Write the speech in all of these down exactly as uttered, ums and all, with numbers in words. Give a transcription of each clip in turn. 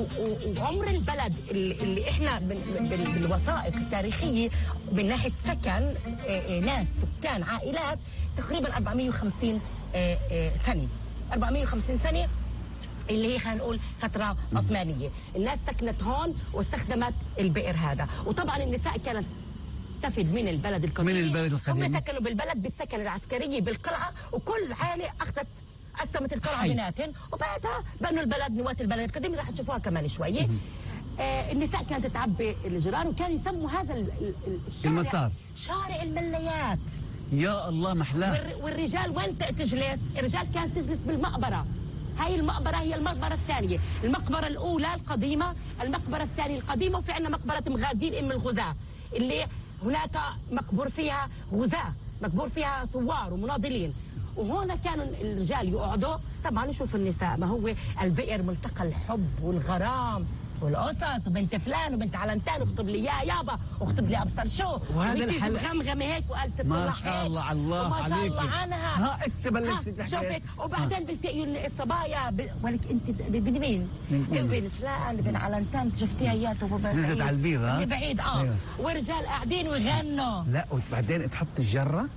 وعمر البلد اللي, اللي احنا بالوثائق التاريخيه من ناحيه سكن ناس سكان عائلات تقريبا أربعمئة وخمسين سنه أربعمئة وخمسين سنه اللي هي خلينا نقول فتره عثمانيه. الناس سكنت هون واستخدمت البئر هذا، وطبعا النساء كانت تفد من البلد القديم من البلد القديم هم سكنوا بالبلد بالسكن العسكريه بالقلعه، وكل عائله اخذت قسمت القلعه بيناتهم وبعدها بنوا البلد نواه البلد القديم اللي رح تشوفوها كمان شويه. آه النساء كانت تعبي الجيران، وكانوا يسموا هذا الشارع المسار شارع المليات. يا الله محلاه. والرجال وين تجلس؟ الرجال كانت تجلس بالمقبره. هاي المقبرة هي المقبرة الثانية، المقبرة الأولى القديمة، المقبرة الثانية القديمة، وفي عندنا مقبرة مغازيل أم الغزاة اللي هناك مقبور فيها غزاة، مقبور فيها ثوار ومناضلين. وهنا كانوا الرجال يقعدوا طبعا يشوفوا النساء، ما هو البئر ملتقى الحب والغرام والقصص، وبنت فلان وبنت علنتان واخطب لي اياه يابا واخطب لي ابصر شو، وهذا الحل غمغمه هيك وقالت تطلع ما شاء الله على الله ما شاء الله عليك. عنها ها هسه بلشت تحكي. شوفت وبعدين بيلتقيوا الصبايا ب... ولك انت بن مين؟ ابن فلان ابن علنتان شفتيها اياته نزلت على البير ها؟ بعيد اه أيوه. ورجال قاعدين ويغنوا. لا وبعدين تحط الجره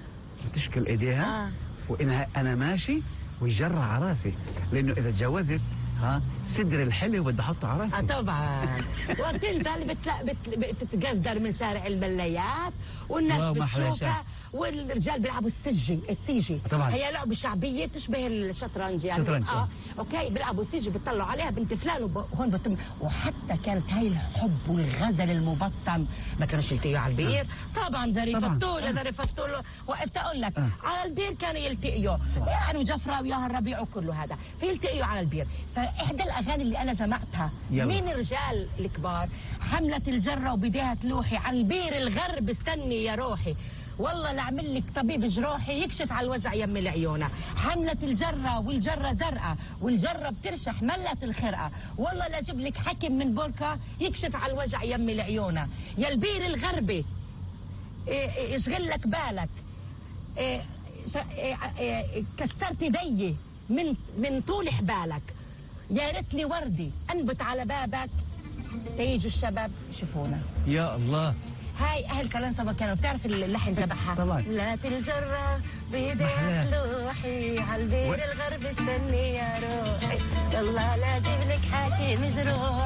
وتشكل ايديها آه. وانها انا ماشي والجره على راسي، لانه اذا تجوزت ها صدر الحلو بدي احطه على راسي. آه طبعا. وبتنزل بتلا بت... بتتجزر من شارع الملايات والناس بتشوفها، والرجال بيلعبوا السجي السيجي طبعا. هي لعبه شعبيه تشبه الشطرنج يعني شطرنج اه اوكي بيلعبوا سيجي بيطلعوا عليها بنت فلان وهون بتم. وحتى كانت هاي الحب والغزل المبطن ما كانوش يلتقيوا على البير آه. طبعا زري فتول زري فتول وقفت اقول لك آه. على البير كانوا يلتقيوا يعني وجفره وياها الربيع وكله هذا فيلتقيوا على البير. فاحدى الاغاني اللي انا جمعتها يلا. مين الرجال الكبار حملت الجره وبديها تلوحي على البير الغرب استني يا روحي والله لاعمل لك طبيب جروحي يكشف على الوجع يم العيونه. حملت الجره والجره زرقاء والجره بترشح ملت الخرقه والله لا اجيب لك حكم من بوركا يكشف على الوجع يم العيونه. يا البير الغربي يشغل لك بالك كسرت ذي من من طول حبالك. يا ريتني وردي انبت على بابك تيجوا الشباب يشوفونا. يا الله. هاي اهل كلانسبا كانوا بتعرف اللحن تبعها طبعا. لا الجره بايديها تلوحي على البير و... الغرب استني يا روحي والله لازم لك حكي مجروح.